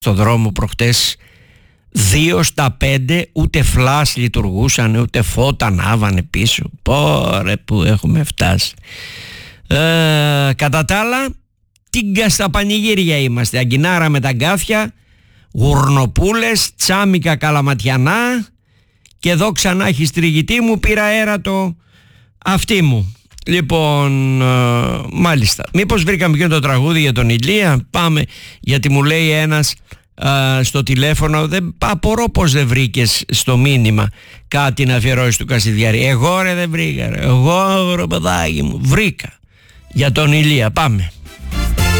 στο δρόμο προχτές 2 στα 5 ούτε φλάς λειτουργούσαν, ούτε φώτα ανάβανε πίσω. Πόρε που έχουμε φτάσει. Κατά τα άλλα, τίγκα στα πανηγύρια είμαστε. Αγκινάρα με τα γκάθια, γουρνοπούλες, τσάμικα καλαματιανά, και εδώ ξανά έχει στριγητή μου, πήρα αέρατο αυτή μου. Λοιπόν, μάλιστα. Μήπως βρήκαμε και το τραγούδι για τον Ηλία? Πάμε, γιατί μου λέει ένας στο τηλέφωνο, απορώ πως δεν βρήκες στο μήνυμα κάτι να αφιερώσεις του Κασιδιάρη. Εγώ ρε δεν βρήκα, εγώ ρε παιδάκι μου βρήκα για τον Ηλία. Πάμε.